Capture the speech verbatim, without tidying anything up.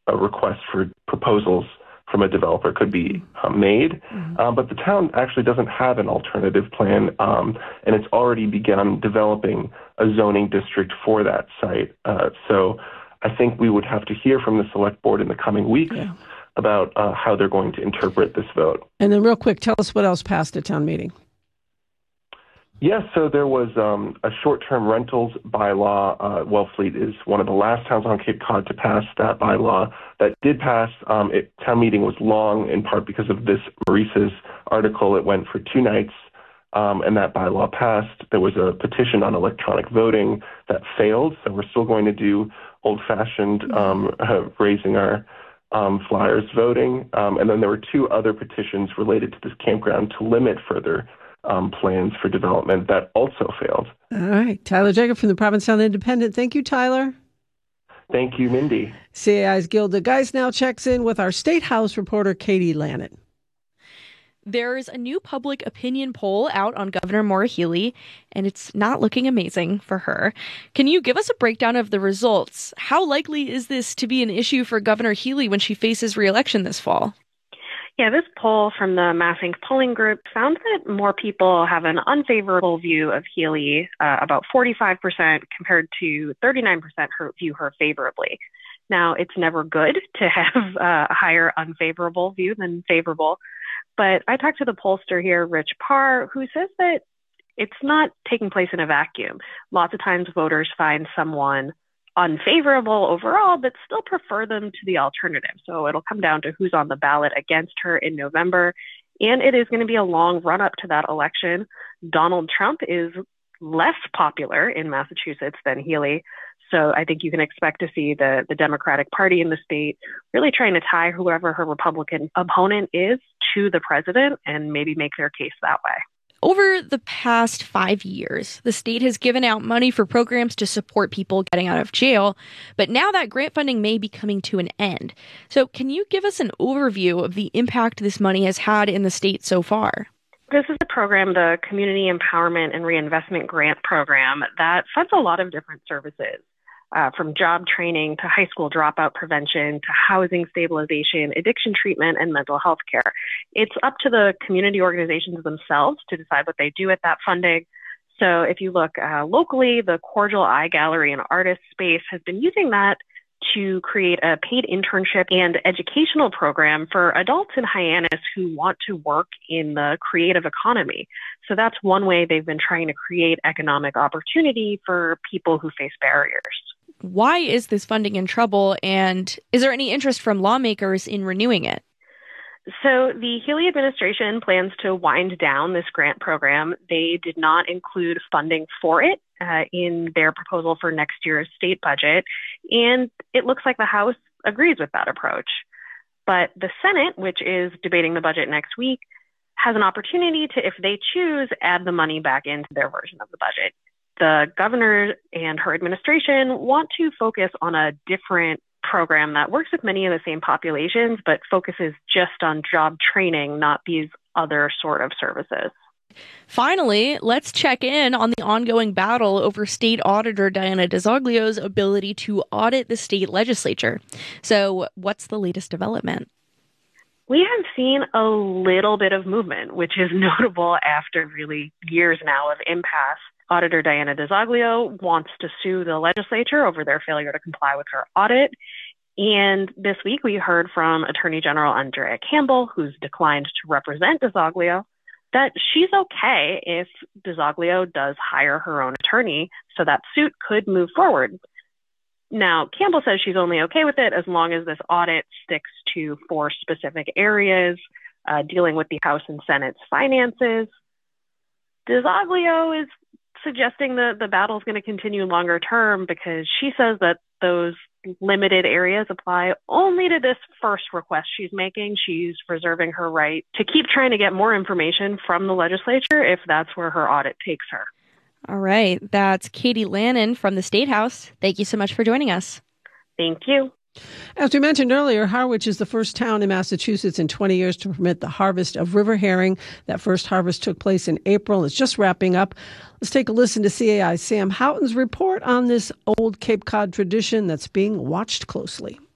a request for proposals from a developer could be uh, made. Mm-hmm. Um, but the town actually doesn't have an alternative plan, um, and it's already begun developing a zoning district for that site. Uh, so I think we would have to hear from the select board in the coming weeks yeah. about uh, how they're going to interpret this vote. And then real quick, tell us what else passed at town meeting. Yes, yeah, so there was um, a short-term rentals bylaw. Uh, Wellfleet is one of the last towns on Cape Cod to pass that bylaw. That did pass. Um, it, town meeting was long, in part because of this Maurice's article. It went for two nights, um, and that bylaw passed. There was a petition on electronic voting that failed, so we're still going to do old-fashioned um, uh, raising our um, flyers voting. Um, and then there were two other petitions related to this campground to limit further Um, plans for development that also failed. All right. Tyler Jacob from the Provincetown Independent. Thank you, Tyler. Thank you, Mindy. C A I's Gilda Geis now checks in with our State House reporter, Katie Lannon. There's a new public opinion poll out on Governor Maura Healey, and it's not looking amazing for her. Can you give us a breakdown of the results? How likely is this to be an issue for Governor Healey when she faces re-election this fall? Yeah, this poll from the MassInc polling group found that more people have an unfavorable view of Healey, uh, about forty-five percent compared to thirty-nine percent her, view her favorably. Now, it's never good to have uh, a higher unfavorable view than favorable, but I talked to the pollster here, Rich Parr, who says that it's not taking place in a vacuum. Lots of times voters find someone unfavorable overall, but still prefer them to the alternative. So it'll come down to who's on the ballot against her in November. And it is going to be a long run up to that election. Donald Trump is less popular in Massachusetts than Healey. So I think you can expect to see the, the Democratic Party in the state really trying to tie whoever her Republican opponent is to the president and maybe make their case that way. Over the past five years, the state has given out money for programs to support people getting out of jail, but now that grant funding may be coming to an end. So can you give us an overview of the impact this money has had in the state so far? This is a program, the Community Empowerment and Reinvestment Grant Program, that funds a lot of different services. Uh, from job training to high school dropout prevention to housing stabilization, addiction treatment, and mental health care. It's up to the community organizations themselves to decide what they do with that funding. So if you look uh, locally, the Cordial Eye Gallery and Artist Space has been using that to create a paid internship and educational program for adults in Hyannis who want to work in the creative economy. So that's one way they've been trying to create economic opportunity for people who face barriers. Why is this funding in trouble, and is there any interest from lawmakers in renewing it? So the Healey administration plans to wind down this grant program. They did not include funding for it uh, in their proposal for next year's state budget, and it looks like the House agrees with that approach. But the Senate, which is debating the budget next week, has an opportunity to, if they choose, add the money back into their version of the budget. The governor and her administration want to focus on a different program that works with many of the same populations, but focuses just on job training, not these other sort of services. Finally, let's check in on the ongoing battle over State Auditor Diana DiZoglio's ability to audit the state legislature. So what's the latest development? We have seen a little bit of movement, which is notable after really years now of impasse. Auditor Diana DiZoglio wants to sue the legislature over their failure to comply with her audit. And this week we heard from Attorney General Andrea Campbell, who's declined to represent DiZoglio, that she's okay if DiZoglio does hire her own attorney, so that suit could move forward. Now, Campbell says she's only okay with it as long as this audit sticks to four specific areas, uh, dealing with the House and Senate's finances. DiZoglio is suggesting that the battle is going to continue longer term because she says that those limited areas apply only to this first request she's making. She's reserving her right to keep trying to get more information from the legislature if that's where her audit takes her. All right. That's Katie Lannon from the State House. Thank you so much for joining us. Thank you. As we mentioned earlier, Harwich is the first town in Massachusetts in twenty years to permit the harvest of river herring. That first harvest took place in April. It's just wrapping up. Let's take a listen to C A I's Sam Houghton's report on this old Cape Cod tradition that's being watched closely.